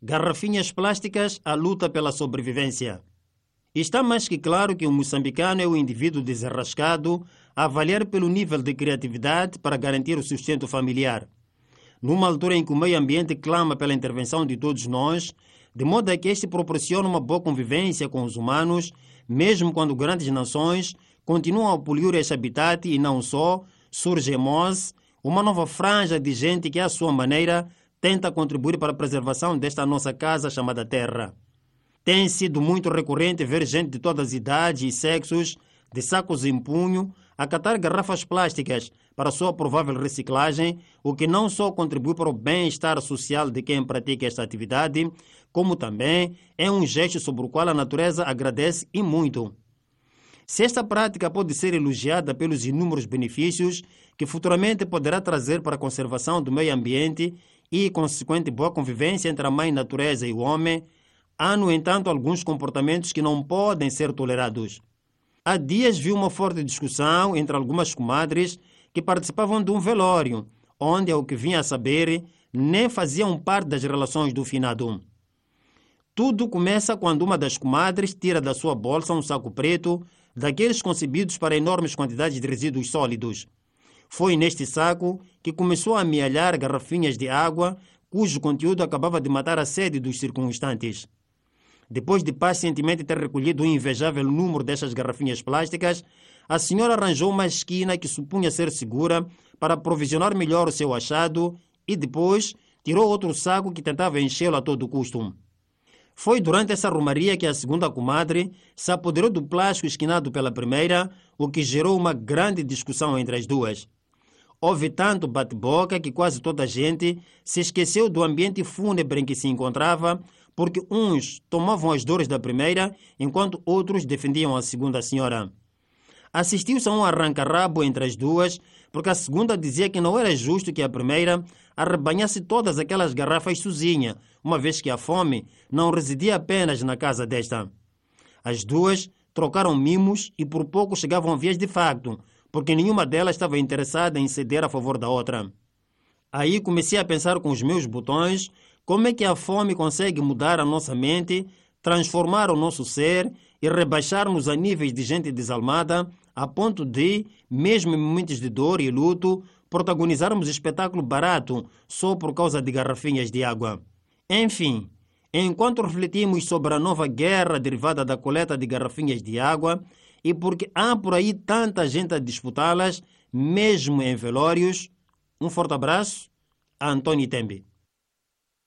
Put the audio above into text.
Garrafinhas plásticas, a luta pela sobrevivência. Está mais que claro que o moçambicano é o indivíduo desenrascado a avaliar pelo nível de criatividade para garantir o sustento familiar. Numa altura em que o meio ambiente clama pela intervenção de todos nós, de modo a que este proporciona uma boa convivência com os humanos, mesmo quando grandes nações continuam a poluir este habitat e não só, surge em Moz uma nova franja de gente que, à sua maneira, tenta contribuir para a preservação desta nossa casa chamada Terra. Tem sido muito recorrente ver gente de todas as idades e sexos, de sacos em punho, acatar garrafas plásticas para sua provável reciclagem, o que não só contribui para o bem-estar social de quem pratica esta atividade, como também é um gesto sobre o qual a natureza agradece e muito. Se esta prática pode ser elogiada pelos inúmeros benefícios que futuramente poderá trazer para a conservação do meio ambiente e consequente boa convivência entre a mãe natureza e o homem, há, no entanto, alguns comportamentos que não podem ser tolerados. Há dias vi uma forte discussão entre algumas comadres que participavam de um velório, onde, ao que vinha a saber, nem faziam parte das relações do finado. Tudo começa quando uma das comadres tira da sua bolsa um saco preto, daqueles concebidos para enormes quantidades de resíduos sólidos. Foi neste saco que começou a amealhar garrafinhas de água, cujo conteúdo acabava de matar a sede dos circunstantes. Depois de pacientemente ter recolhido um invejável número destas garrafinhas plásticas, a senhora arranjou uma esquina que supunha ser segura para provisionar melhor o seu achado e depois tirou outro saco que tentava enchê-lo a todo custo. Foi durante essa romaria que a segunda comadre se apoderou do plástico esquinado pela primeira, o que gerou uma grande discussão entre as duas. Houve tanto bate-boca que quase toda a gente se esqueceu do ambiente fúnebre em que se encontrava, porque uns tomavam as dores da primeira, enquanto outros defendiam a segunda senhora. Assistiu-se a um arranca-rabo entre as duas, porque a segunda dizia que não era justo que a primeira arrebanhasse todas aquelas garrafas sozinha, uma vez que a fome não residia apenas na casa desta. As duas trocaram mimos e por pouco chegavam a vias de facto, porque nenhuma delas estava interessada em ceder a favor da outra. Aí comecei a pensar com os meus botões como é que a fome consegue mudar a nossa mente, transformar o nosso ser e rebaixar-nos a níveis de gente desalmada, a ponto de, mesmo em momentos de dor e luto, protagonizarmos espetáculo barato só por causa de garrafinhas de água. Enfim, enquanto refletimos sobre a nova guerra derivada da coleta de garrafinhas de água e porque há por aí tanta gente a disputá-las, mesmo em velórios, um forte abraço a Antônio Tembe.